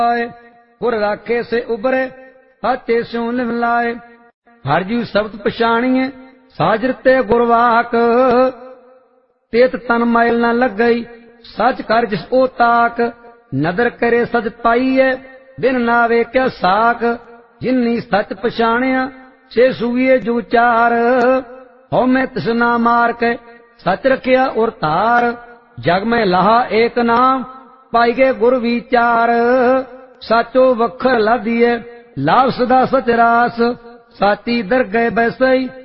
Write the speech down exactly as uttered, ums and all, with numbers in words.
गुर राखे से उबरे हाथे स्यों लिव लाए। हर जीव शब्द पछाणिए साजरते गुरवाक। तेत तन मैल न लग गई सच कर जिस ओ ताक। नदर करे सच पाईए बिन नावे क्या साक। जिन्नी सच पछाणिया से सुविए जू चार। हो मैं तिसना मार के सच रखिया और तार। जग में लहा एक नाम पाई गए गुर विचार। साचो वखर लादिए लाभ सदा सच रास। साची दर गए बैसई